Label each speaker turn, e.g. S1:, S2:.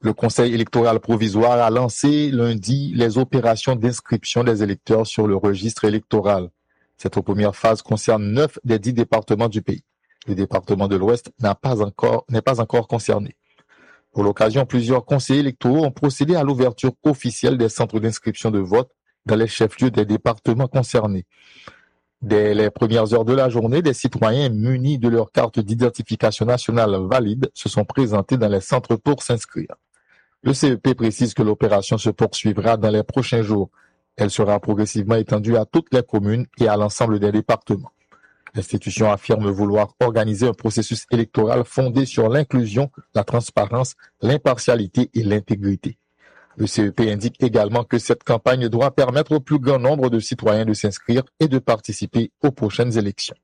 S1: Le Conseil électoral provisoire a lancé lundi les opérations d'inscription des électeurs sur le registre électoral. Cette première phase concerne 9 des 10 départements du pays. Le département de l'Ouest n'est pas encore concerné. Pour l'occasion, plusieurs conseillers électoraux ont procédé à l'ouverture officielle des centres d'inscription de vote dans les chefs-lieux des départements concernés. Dès les premières heures de la journée, des citoyens munis de leur carte d'identification nationale valide se sont présentés dans les centres pour s'inscrire. Le CEP précise que l'opération se poursuivra dans les prochains jours. Elle sera progressivement étendue à toutes les communes et à l'ensemble des départements. L'institution affirme vouloir organiser un processus électoral fondé sur l'inclusion, la transparence, l'impartialité et l'intégrité. Le CEP indique également que cette campagne doit permettre au plus grand nombre de citoyens de s'inscrire et de participer aux prochaines élections.